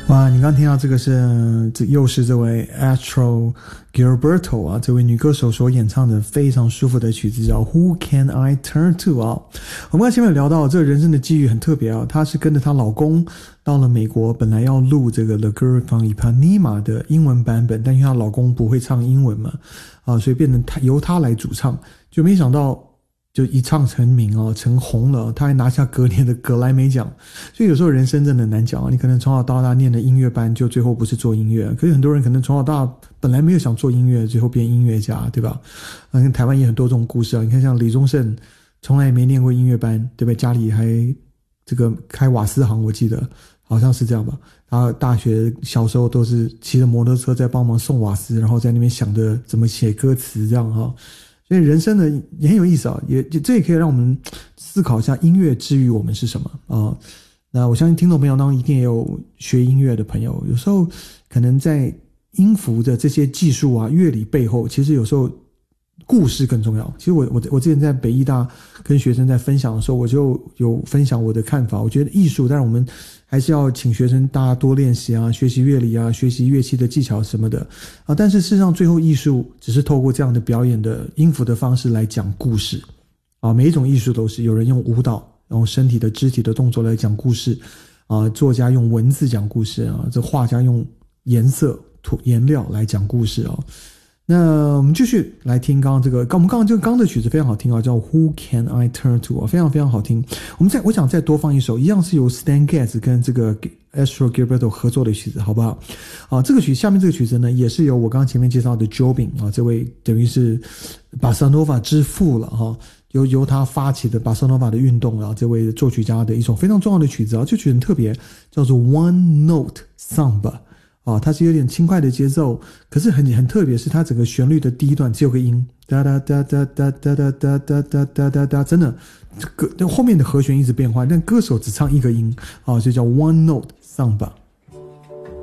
哇，你刚听到这个又是这位 Astrud Gilberto 啊，这位女歌手所演唱的非常舒服的曲子叫 Who Can I Turn To 啊。我们刚才前面有聊到这个人生的际遇很特别啊，她是跟着她老公到了美国，本来要录这个 The Girl from Ipanema 的英文版本，但因为她老公不会唱英文嘛，所以变成由她来主唱，就没想到就一唱成名哦，成红了，他还拿下隔年的格莱美奖。所以有时候人生真的难讲啊，你可能从小到大念的音乐班，就最后不是做音乐，可是很多人可能从小到大本来没有想做音乐，最后变音乐家，对吧？台湾也很多这种故事啊，你看像李宗盛从来没念过音乐班，对不对？家里还这个开瓦斯行，我记得好像是这样吧。他大学小时候都是骑着摩托车在帮忙送瓦斯，然后在那边想着怎么写歌词这样哈。所以人生呢也很有意思啊，这也可以让我们思考一下音乐之于我们是什么啊。那我相信听众朋友当中一定也有学音乐的朋友，有时候可能在音符的这些技术啊、乐理背后，其实有时候故事更重要。其实我之前在北艺大跟学生在分享的时候，我就有分享我的看法。我觉得艺术，当然我们还是要请学生大家多练习啊，学习乐理啊，学习乐器的技巧什么的啊。但是事实上，最后艺术只是透过这样的表演的音符的方式来讲故事啊。每一种艺术都是有人用舞蹈，用身体的肢体的动作来讲故事啊，作家用文字讲故事啊，这画家用颜色、颜料来讲故事啊。那我们继续来听刚刚这个，我们刚刚这个刚的曲子非常好听啊，叫 Who Can I Turn To 啊，非常非常好听。我想再多放一首，一样是由 Stan Getz 跟这个 Astrud Gilberto 合作的曲子，好不好？下面这个曲子呢，也是由我刚刚前面介绍的 Jobim 啊，这位等于是巴萨诺瓦之父了哈，由他发起的巴萨诺瓦的运动啊，这位作曲家的一首非常重要的曲子啊，这曲子很特别，叫做 One Note Samba。它是有点轻快的节奏，可是很特别，是它整个旋律的第一段只有个音，哒哒哒哒哒哒哒哒哒哒哒哒哒，真的，后面的和弦一直变换，但歌手只唱一个音，就叫 One Note Samba。